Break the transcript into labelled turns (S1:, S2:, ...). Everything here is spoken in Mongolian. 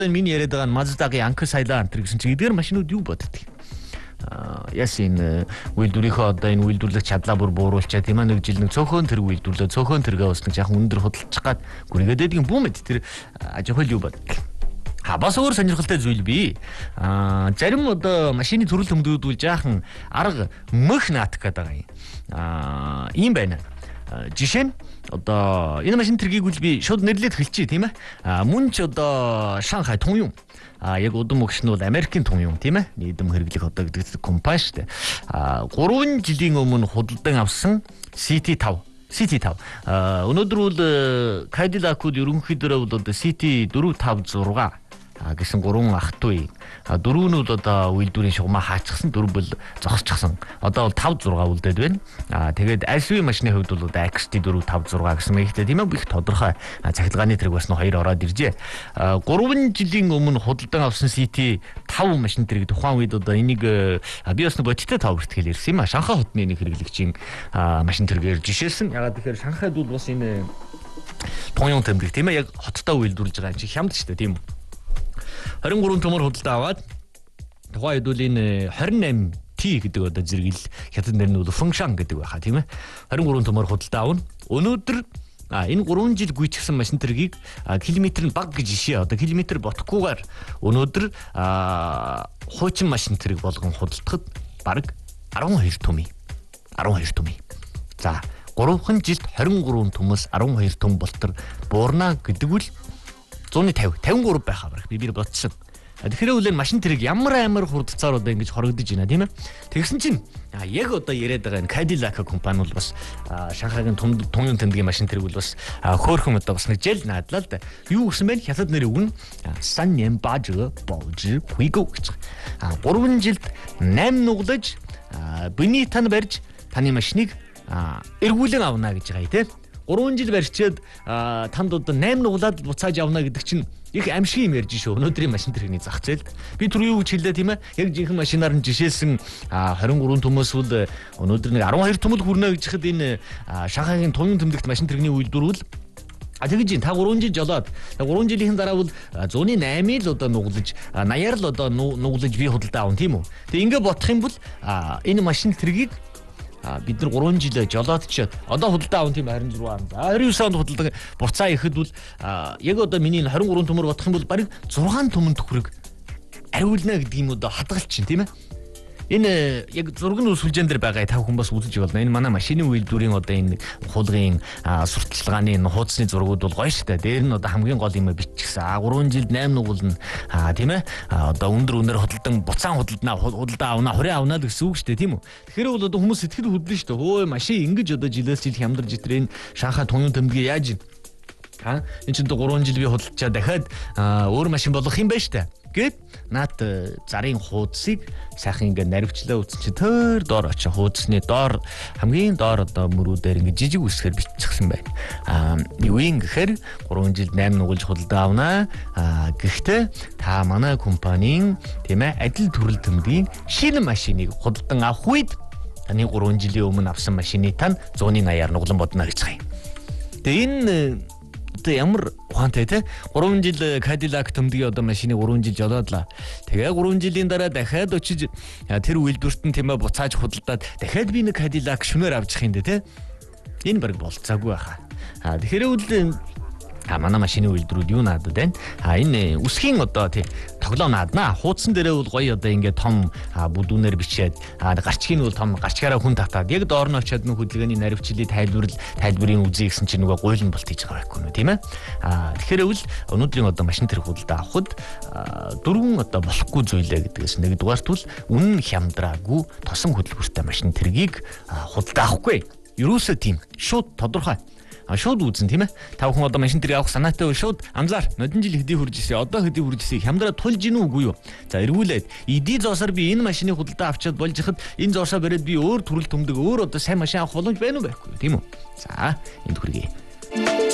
S1: миний яриад байгаа Mazda-гийн Anchor Cylinder гэсэн чинь эдгээр машинууд юу боддөг? Ясын үйлдвэрийнхөө одоо энэ үйлдвэрлэх чадлаа бүр бууруулчаа тийм ээ нэг жил нэг цөөхөн тэр үйлдвэрлээ цөөхөн тэргээ бас нэг жаахан өндөр худалдчих гад гүргээд байдаг юм бүү мэд тэр ажихол юу бод. Бас өөр сонирхолтой зүйл бий. Зарим одоо машины төрөл төмдүүд үл жаахан арга мөх наатах гэдэг байгаа юм. Ийм байна. Жишээ нь одоо энэ машин тэргийг үл би шууд нэрлээд хэлчихье тийм ээ. Мөн ч одоо Шанхай Тунъюн яг удам өгш нь бол Америкийн Тунъюн тийм ээ. Нийгэм хэрэглэх одоо гэдэг компани шүү дээ. 3 жилийн өмнө худалдан авсан CT5. Өнөөдөр бол Cadillac-ууд ерөнхийдөө бол одоо CT 456 гэсэн 3 ах トゥ 4 нь бол одоо үйлдвэрийн шугамаа хаачихсан 4 бол зогсчихсан. Одоо бол 5 6 үлдээд байна. Тэгээд SUV машины хувьд бол XT 456 гэсэн мэйгтэй тийм ээ их тодорхой цахилгааны тэрэг бас 2 ороод иржээ. 3 жилийн өмнө худалдан авсан CT 5 машин тэрэг тухайн үед одоо энийг би бас бодиттой 5 хүртэл ирсэн юм а. Шанхай хотны нэг хэрэглэгчийн машин тэргээр жишээлсэн. Ягаад тэгэхээр Шанхайд бол бас энэ Тунъюн тэмдэг тийм ээ яг хоттой үйлдвэрлэж байгаа юм чи хямд шүү дээ тийм үү. 23 төмөр худалдаа аваад тухайн үед бол энэ 28T гэдэг одоо зэрэгэл хятад нэр нь бол Фэншан гэдэг байхаа тийм ээ. 23 төмөр худалдаа авна. Өнөөдөр энэ 3 жил гүйчихсэн машин тэргийг километр нь баг гэж жишээ одоо километр ботхгүйгээр өнөөдөр хуучин машин тэрэг болгон худалдахад баг 12 төмий. За 3хан жилд 23 төмөөс 12 төм болтор буурна гэдэг үл 150 53 байхаа барах би бодсон. Тэгэхээр үл энэ машин тэрэг ямар амар хурдцаар одоо ингэж хорогдож байна тийм ээ. Тэгсэн чинь яг одоо яриад байгаа энэ Cadillac компани бол бас Шанхайгийн Тунъюн тэмдгийн машин тэрэг бол бас хөөхөн одоо бас нэг жил наадлаа л да. Юу гэсэн бэ? Хятад нэр үг нь Сан Нян Бажиг Божи Хуйго гэж. 3 жилд 8 нуглаж биний тань барьж таны машиныг эргүүлэн авна гэж байгаа тийм. 3 жил барьчаад танд одоо 8 нуглаад буцааж авна гэдэг чинь их амшиг юм ярьж шүү. Өнөөдрийн машин тэрэгний зах зээлд. Би түр юу гэж хэллээ тийм ээ. Яг жинхэнэ машинаар нь жишээлсэн 23 төмөөс бол өнөөдөр нэг 12 төмөл хүрнэ гэж хэд энэ Шанхайгийн Тунъюн тэмдэгт машин тэрэгний үйлдвэрүүл тэгэж та 3 жил жолоод 3 жилийн дараа бол 108 л одоо нуглаж 80-аар л одоо нуглаж би худалдаа авна тийм үү. Тэг ингээ бодох юм бол энэ машин тэргийг бид нар 3 жилээ жолоод ч одоо худалдаа авах тийм 26 он. 29 онд худалдаа буцаа ихэд бол яг одоо миний 23 төмөр бодох юм бол бараг 6 төмөн төхрөг ариулна гэдэг юм одоо хадгалж чинь тийм ээ. Энэ яг зургийн сүлжээн дээр байгаа 5 хүн бас үзэж болно. Энэ манай машины үйлдвэрийн одоо энэ хулгын сурталчилгааны хуудасны зургууд бол гоё шүү дээ. Дээр нь одоо хамгийн гол юм биччихсэн. 3 жилд 8 нугуулна тийм ээ. Одоо өндөр үнээр худалдан буцаан худалдаа авна, хорийн авна гэсэн үг шүү дээ, тийм үү? Тэгэхээр бол одоо хүмүүс сэтгэл хөдлөн шүү дээ. Хөөе машин ингэж одоо жилээс жил хямдарж итрэн Шанхай Тунъюн тэмдгээ яаж энэ чинь 3 жил би худалдачаа дахиад өөр машин болох юм байна шүү дээ. Гэт наад зарын хуудсыг сайхан ингээ наривчлаа үзсэн чи төр доор очиж хуудсны доор хамгийн доор одоо мөрүүдээр ингээ жижиг үсгээр биччихсэн байна. Юу юм гэхээр 3 жил 8 нугалж худалдаа авнаа. Гэхдээ та манай компанийн тийм ээ адил төрөл тэмдгийн шинэ машиныг худалдан авах үед таны 3 жилийн өмнө авсан машины тань 180-аар нуглан бодно гэж байгаа юм. Тэгээ энэ одоо ямар ухаантай те 3 жил Cadillac тэмдгийн одоо машиныг 3 жил жолоодлаа. Тэгээ 3 жилийн дараа дахиад очиж тэр үйлдвэрт нь тийм ээ буцааж худалдаад дахиад би нэг Cadillac шөнөөр авчих юм дэ те. Энэ баг болцоогүй байхаа. Тэгэхээр үл манай машины үйлдвэрүүд юу наадад байна? Энэ үсгийн одоо тий тоглоо нааднаа. Хуудсан дээрээ бол гоё одоо ингээд том бүдүүнээр бичээд гарчгийн бол том гарчгаараа хүн татаад яг доор нь очиад нөх хөдөлгөөний наривчлалын тайлбарын үзье гэсэн чинь нөгөө гуйлан болт хийж байгаа байхгүй юу тийм ээ? Тэгэхээр үл өнөөдрийн одоо машин тэрэг худалдаа авахд дөрвөн одоо болохгүй зүйлээ гэдгээс нэгдүгээрт бол үнэн хямдраагүй тосон хөдөлгөөртэй машин тэргийг худалдаа авахгүй. Ерөөсөө тийм шууд тодорхой шууд үзэн тийм ээ. Та бүхэн одоо машин тэрэг авах санаатай бол шууд анзаар. Нодон жил хэдий хүрж ирсэн. Одоо хэдий хүрж ирсэн. Хямдраа тулж гин үгүй юу? За эргүүлээд эдий зоосоор би энэ машиныг худалдаа авчиад болж хахад энэ зоосоо бариад би өөр төрөл төмдөг өөр одоо сайн машин авах боломж байна уу байхгүй юу? Тийм үү? За энд хүргэе.